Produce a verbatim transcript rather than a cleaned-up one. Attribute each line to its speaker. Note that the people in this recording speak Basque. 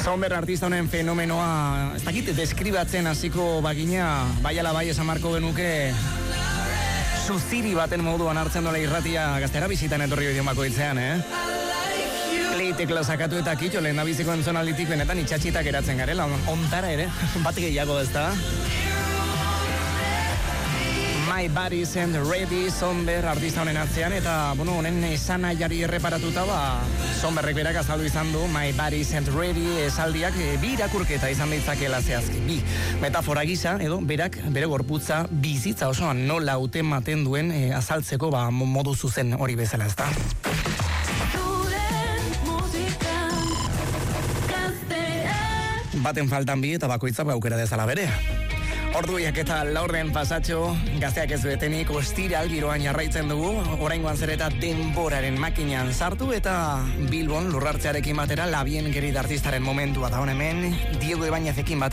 Speaker 1: Somber artista honen fenomenoa, ez dakit deskribatzen hasiko bagina, bai ala bai esan marko genuke zuziri baten moduan hartzen dola irratia gaztera bizitan etorri bideon bakoitzean, eh? Pleitekla sakatu eta kitxo lehen nabiziko entzonalitik benetan itxatxitak eratzen garela, ontara ere, bat gehiago ez da? My Body Isn't Ready, Somber artista honen atzean, eta, bueno, honen esana jari erreparatuta, ba, Somberrek berak azaldu izan du, My Body Isn't Ready esaldiak e, bi irakurketa izan ditzakela zehazki, bi metafora gisa, edo, berak, bere gorputza bizitza osoan nola utematen duen e, azaltzeko, ba, modu zuzen hori bezala, ez da? Baten faltan bi eta bakoitza aukera dezala bere. Orduiak eta laurden pasatxo, gazteak ez betenik ostiral giroan jarraitzen dugu, oraingoan zer eta denboraren makinan sartu eta Bilbon lurrartzearekin batera labien gerida artistaren momentua da hon hemen, Diego Ibañezekin batera.